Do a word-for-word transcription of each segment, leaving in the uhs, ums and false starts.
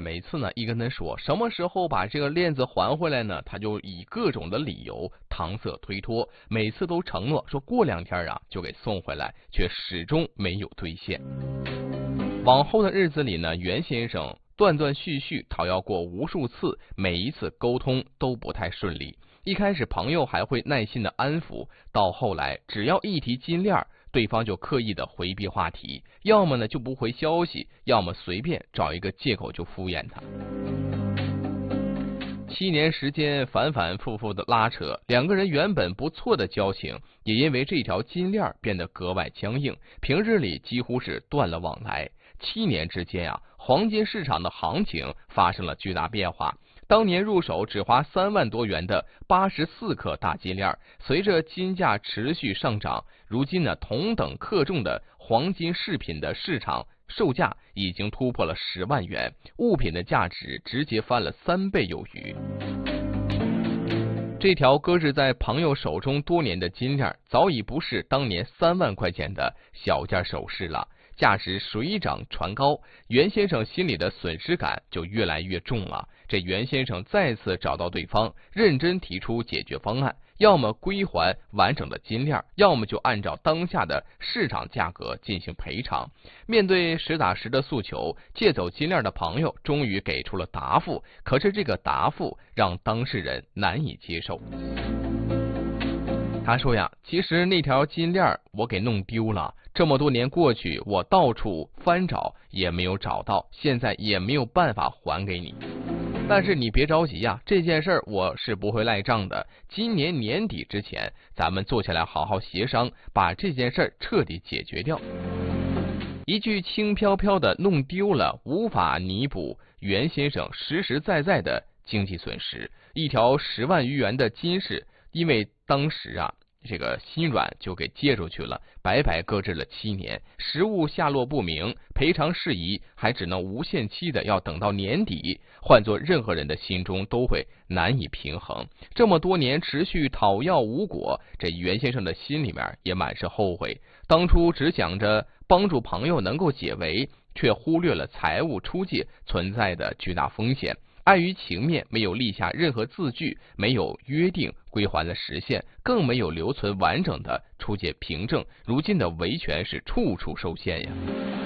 每次呢一跟他说什么时候把这个链子还回来呢，他就以各种的理由搪塞推脱，每次都承诺说过两天啊就给送回来，却始终没有兑现。往后的日子里呢，袁先生断断续续讨要过无数次，每一次沟通都不太顺利。一开始朋友还会耐心的安抚，到后来只要一提金链，对方就刻意的回避话题，要么呢就不回消息，要么随便找一个借口就敷衍他。七年时间反反复复的拉扯，两个人原本不错的交情，也因为这条金链变得格外僵硬，平日里几乎是断了往来。七年之间啊，黄金市场的行情发生了巨大变化。当年入手只花三万多元的八十四克大金链，随着金价持续上涨，如今呢，同等克重的黄金饰品的市场售价已经突破了十万元，物品的价值直接翻了三倍有余。这条搁置在朋友手中多年的金链，早已不是当年三万块钱的小件首饰了，价值水涨船高，袁先生心里的损失感就越来越重了。这袁先生再次找到对方，认真提出解决方案，要么归还完整的金链，要么就按照当下的市场价格进行赔偿。面对实打实的诉求，借走金链的朋友终于给出了答复，可是这个答复让当事人难以接受。他说呀，其实那条金链我给弄丢了，这么多年过去，我到处翻找也没有找到，现在也没有办法还给你。但是你别着急呀，这件事我是不会赖账的。今年年底之前，咱们坐下来好好协商，把这件事彻底解决掉。一句轻飘飘的弄丢了，无法弥补袁先生实实在在的经济损失。一条十万余元的金饰，因为当时啊这个心软就给借出去了，白白搁置了七年，实物下落不明，赔偿事宜还只能无限期的要等到年底。换做任何人的心中都会难以平衡。这么多年持续讨要无果，这袁先生的心里面也满是后悔。当初只想着帮助朋友能够解围，却忽略了财务出借存在的巨大风险。碍于情面，没有立下任何字据，没有约定归还的时限，更没有留存完整的出借凭证，如今的维权是处处受限呀。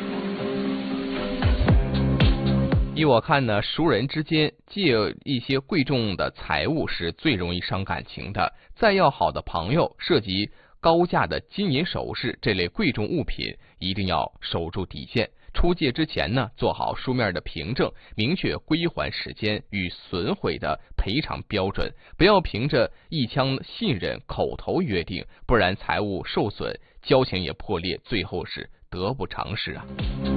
依我看呢，熟人之间借一些贵重的财物是最容易伤感情的。再要好的朋友，涉及高价的金银首饰这类贵重物品，一定要守住底线。出借之前呢，做好书面的凭证，明确归还时间与损毁的赔偿标准，不要凭着一腔信任口头约定，不然财物受损，交情也破裂，最后是得不偿失啊。